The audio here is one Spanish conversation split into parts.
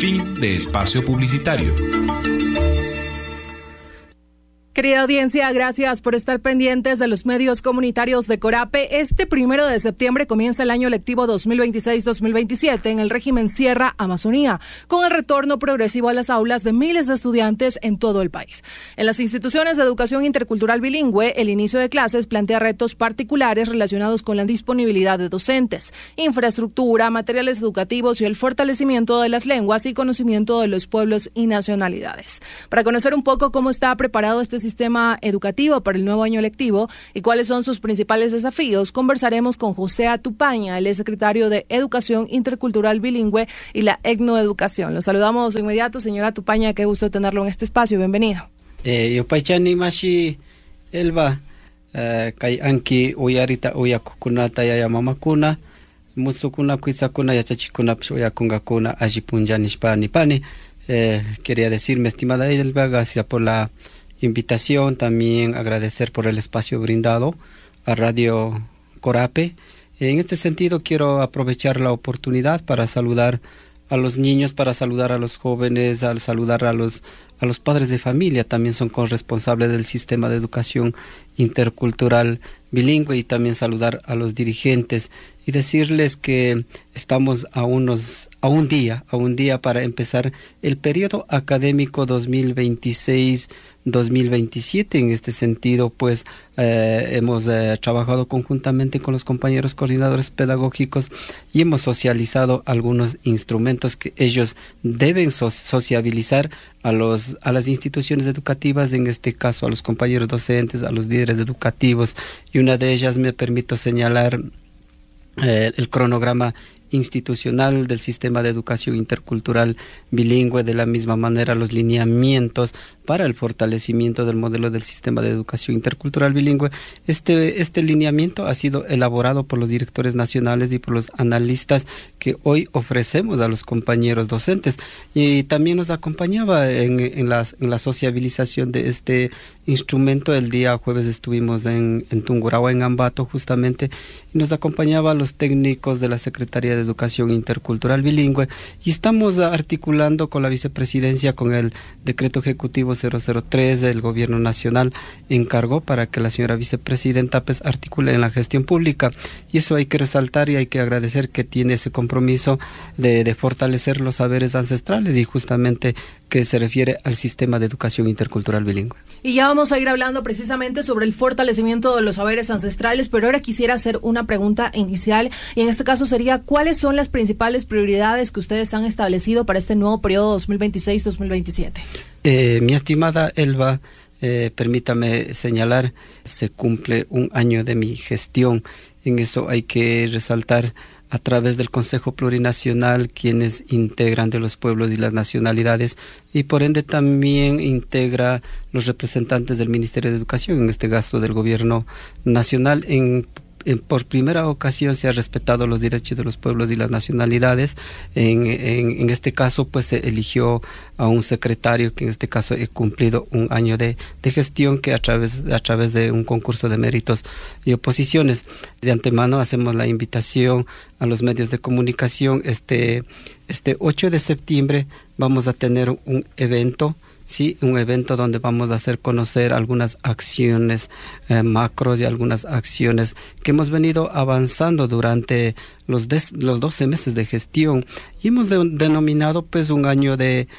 Fin de espacio publicitario. Querida audiencia, gracias por estar pendientes de los medios comunitarios de Corape. Este 1 de septiembre comienza el año lectivo 2026-2027 en el régimen Sierra Amazonía, con el retorno progresivo a las aulas de miles de estudiantes en todo el país. En las instituciones de educación intercultural bilingüe, el inicio de clases plantea retos particulares relacionados con la disponibilidad de docentes, infraestructura, materiales educativos y el fortalecimiento de las lenguas y conocimiento de los pueblos y nacionalidades. Para conocer un poco cómo está preparado este sistema educativo para el nuevo año lectivo y cuáles son sus principales desafíos, conversaremos con José Atupaña, el secretario de Educación Intercultural Bilingüe y la Etnoeducación. Lo saludamos de inmediato, señora Atupaña, qué gusto tenerlo en este espacio, bienvenido. Yo paichani mashi elba kai anki uyarita uyakukunata ya mamakuna musukuna kuisakuna yachachikuna uyakungakuna ajipunjanishpani pani. Quería decirme, estimada Elba, gracias por la invitación, también agradecer por el espacio brindado a Radio Corape. En este sentido quiero aprovechar la oportunidad para saludar a los niños, para saludar a los jóvenes, al saludar a los padres de familia, también son corresponsables del sistema de educación intercultural bilingüe, y también saludar a los dirigentes y decirles que estamos a un día para empezar el periodo académico 2026-2027. En este sentido, pues hemos trabajado conjuntamente con los compañeros coordinadores pedagógicos y hemos socializado algunos instrumentos que ellos deben sociabilizar a las instituciones educativas, en este caso a los compañeros docentes, a los líderes educativos, y una de ellas me permito señalar el cronograma institucional del sistema de educación intercultural bilingüe, de la misma manera los lineamientos para el fortalecimiento del modelo del sistema de educación intercultural bilingüe. Este lineamiento ha sido elaborado por los directores nacionales y por los analistas que hoy ofrecemos a los compañeros docentes, y también nos acompañaba en la sociabilización de este instrumento. El día jueves estuvimos en Tungurahua, en Ambato, justamente, y nos acompañaban los técnicos de la Secretaría de Educación Intercultural Bilingüe, y estamos articulando con la vicepresidencia, con el decreto ejecutivo 003, el gobierno nacional encargó para que la señora vicepresidenta pues articule en la gestión pública, y eso hay que resaltar y hay que agradecer que tiene ese compromiso de fortalecer los saberes ancestrales, y justamente que se refiere al sistema de educación intercultural bilingüe. Y ya vamos a ir hablando precisamente sobre el fortalecimiento de los saberes ancestrales, pero ahora quisiera hacer una pregunta inicial, y en este caso sería: ¿cuáles son las principales prioridades que ustedes han establecido para este nuevo periodo 2026-2027? Mi estimada Elba, permítame señalar, se cumple un año de mi gestión. En eso hay que resaltar, a través del Consejo Plurinacional, quienes integran de los pueblos y las nacionalidades, y por ende también integra los representantes del Ministerio de Educación, en este caso del Gobierno Nacional. Por primera ocasión se ha respetado los derechos de los pueblos y las nacionalidades. En este caso, pues se eligió a un secretario, que en este caso he cumplido un año de gestión, que a través de un concurso de méritos y oposiciones. De antemano hacemos la invitación a los medios de comunicación. Este 8 de septiembre vamos a tener un evento. Sí, un evento donde vamos a hacer conocer algunas acciones macros y algunas acciones que hemos venido avanzando durante los 12 meses de gestión, y hemos denominado pues un año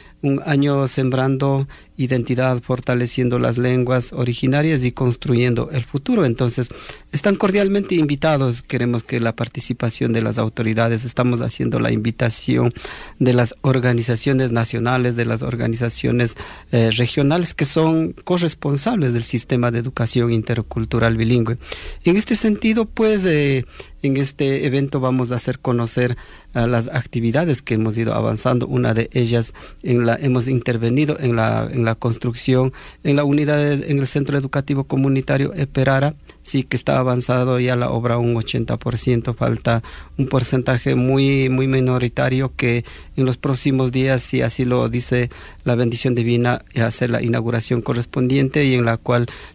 sembrando identidad, fortaleciendo las lenguas originarias y construyendo el futuro. Entonces, están cordialmente invitados. Queremos que la participación de las autoridades, estamos haciendo la invitación de las organizaciones nacionales, de las organizaciones regionales que son corresponsables del sistema de educación intercultural bilingüe. En este sentido, pues, en este evento vamos a hacer conocer las actividades que hemos ido avanzando. Una de ellas, hemos intervenido en la construcción, en la unidad, en el Centro Educativo Comunitario Eperara. Sí, que está avanzado ya la obra un 80%, falta un porcentaje muy minoritario que en los próximos días, si así lo dice la bendición divina, hacer la inauguración correspondiente, y en la cual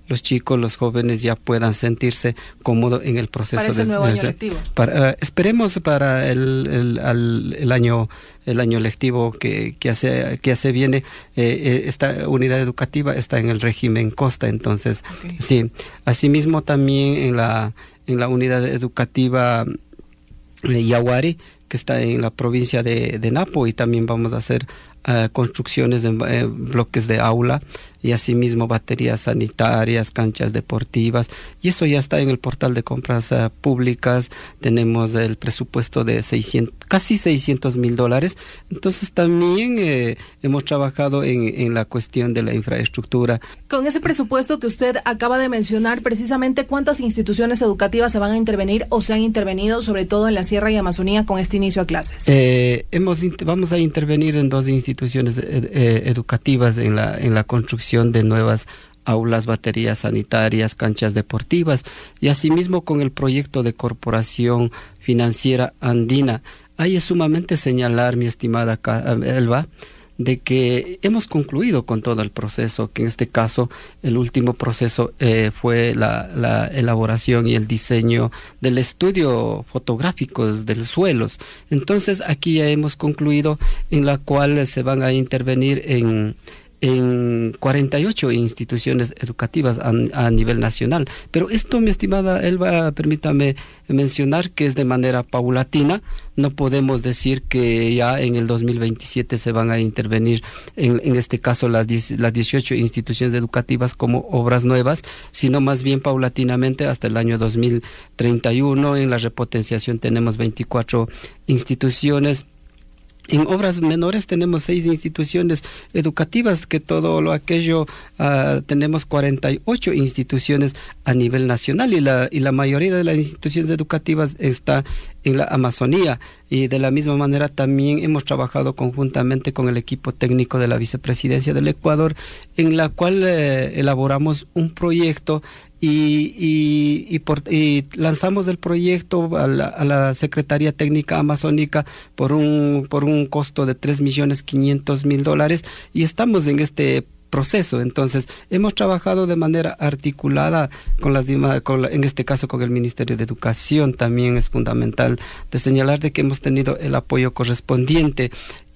los chicos, los jóvenes ya puedan sentirse cómodos en el proceso para ese nuevo año lectivo. Esperemos para el año lectivo que se viene. Esta unidad educativa está en el régimen costa, entonces sí. Asimismo también en la unidad educativa Yaguari, que está en la provincia de Napo, y también vamos a hacer construcciones de bloques de aula y asimismo baterías sanitarias, canchas deportivas, y eso ya está en el portal de compras públicas. Tenemos el presupuesto de casi $600,000, entonces también hemos trabajado en la cuestión de la infraestructura. Con ese presupuesto que usted acaba de mencionar, precisamente, ¿cuántas instituciones educativas se van a intervenir o se han intervenido, sobre todo en la Sierra y Amazonía, con este inicio a clases? Vamos a intervenir en 2 instituciones educativas en la construcción de nuevas aulas, baterías sanitarias, canchas deportivas, y asimismo con el proyecto de Corporación Financiera Andina. Ahí es sumamente señalar, mi estimada Elba, de que hemos concluido con todo el proceso, que en este caso el último proceso fue la elaboración y el diseño del estudio fotográfico de los suelos. Entonces aquí ya hemos concluido, en la cual se van a intervenir en 48 instituciones educativas a nivel nacional. Pero esto, mi estimada Elba, permítame mencionar que es de manera paulatina. No podemos decir que ya en el 2027 se van a intervenir, en este caso las 18 instituciones educativas como obras nuevas, sino más bien paulatinamente hasta el año 2031. En la repotenciación tenemos 24 instituciones. En obras menores tenemos 6 instituciones educativas, que todo lo aquello tenemos 48 instituciones a nivel nacional, y la mayoría de las instituciones educativas está en la Amazonía. Y de la misma manera también hemos trabajado conjuntamente con el equipo técnico de la Vicepresidencia del Ecuador, en la cual elaboramos un proyecto y lanzamos el proyecto a la Secretaría Técnica Amazónica por un costo de $3,500,000, y estamos en este proceso. Entonces hemos trabajado de manera articulada en este caso con el Ministerio de Educación. También es fundamental de señalar de que hemos tenido el apoyo correspondiente,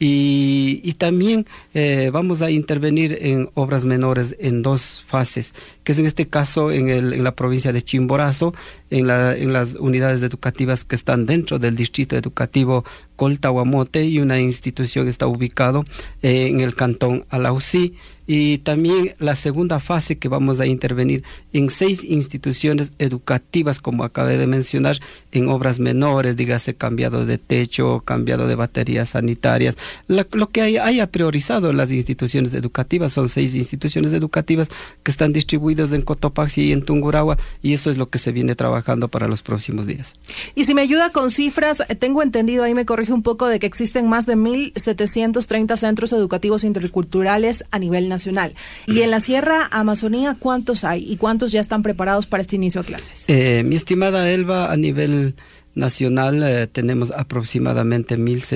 y también vamos a intervenir en obras menores en 2 fases, que es en este caso en la provincia de Chimborazo, en las unidades educativas que están dentro del distrito educativo Coltahuamote, y una institución está ubicado en el cantón Alausí. Y también la segunda fase, que vamos a intervenir en 6 instituciones educativas, como acabé de mencionar, en obras menores, dígase cambiado de techo, cambiado de baterías sanitarias. Lo que haya priorizado las instituciones educativas son 6 instituciones educativas que están distribuidas en Cotopaxi y en Tungurahua, y eso es lo que se viene trabajando para los próximos días. Y si me ayuda con cifras, tengo entendido, ahí me corrige un poco, de que existen más de 1,730 centros educativos interculturales a nivel nacional. Y en la Sierra Amazonía, ¿cuántos hay y cuántos ya están preparados para este inicio a clases? Mi estimada Elba, a nivel nacional tenemos aproximadamente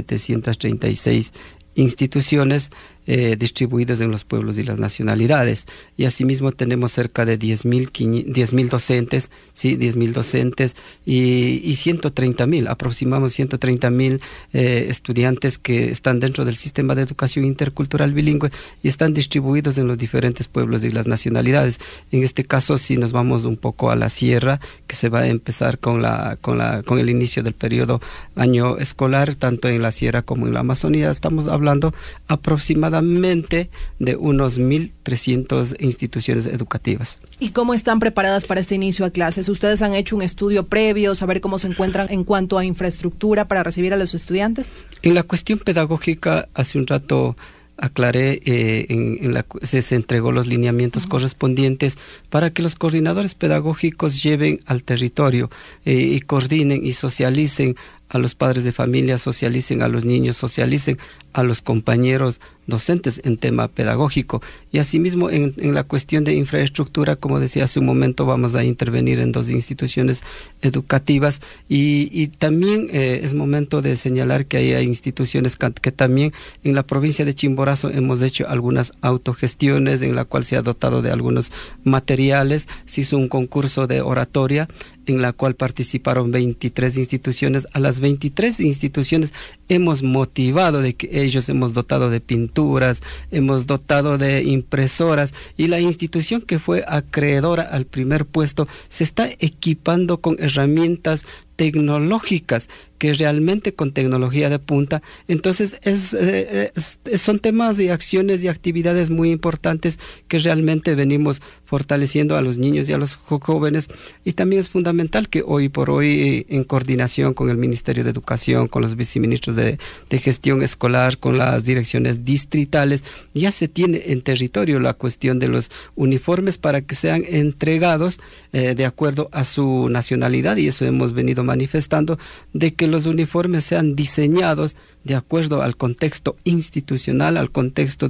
1,736 instituciones distribuidos en los pueblos y las nacionalidades, y asimismo tenemos cerca de 10,000 docentes, sí, 10,000 docentes y 130,000, aproximamos 130,000 estudiantes que están dentro del sistema de educación intercultural bilingüe y están distribuidos en los diferentes pueblos y las nacionalidades. En este caso, si nos vamos un poco a la sierra, que se va a empezar con el inicio del periodo año escolar, tanto en la sierra como en la Amazonía, estamos hablando aproximadamente de unos 1,300 instituciones educativas. ¿Y cómo están preparadas para este inicio a clases? ¿Ustedes han hecho un estudio previo, saber cómo se encuentran en cuanto a infraestructura para recibir a los estudiantes? En la cuestión pedagógica, hace un rato aclaré, se entregó los lineamientos correspondientes para que los coordinadores pedagógicos lleven al territorio y coordinen y socialicen a los padres de familia, socialicen a los niños, socialicen a los compañeros docentes en tema pedagógico. Y asimismo en la cuestión de infraestructura, como decía hace un momento, vamos a intervenir en 2 instituciones educativas y también es momento de señalar que hay instituciones que también en la provincia de Chimborazo hemos hecho algunas autogestiones en la cual se ha dotado de algunos materiales. Se hizo un concurso de oratoria en la cual participaron 23 instituciones. A las 23 instituciones hemos motivado de que ellos hemos dotado de pinturas, hemos dotado de impresoras, y la institución que fue acreedora al primer puesto se está equipando con herramientas tecnológicas, que realmente con tecnología de punta. Entonces son temas y acciones y actividades muy importantes que realmente venimos fortaleciendo a los niños y a los jóvenes, y también es fundamental que hoy por hoy, en coordinación con el Ministerio de Educación, con los viceministros de gestión escolar, con las direcciones distritales, ya se tiene en territorio la cuestión de los uniformes para que sean entregados de acuerdo a su nacionalidad, y eso hemos venido manifestando, de que los uniformes sean diseñados de acuerdo al contexto institucional, al contexto